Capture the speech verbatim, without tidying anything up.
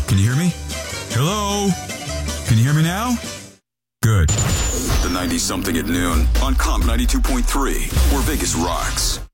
Can you hear me? Hello? Can you hear me now? Good. The ninety-something at noon on Comp ninety-two point three, where Vegas rocks.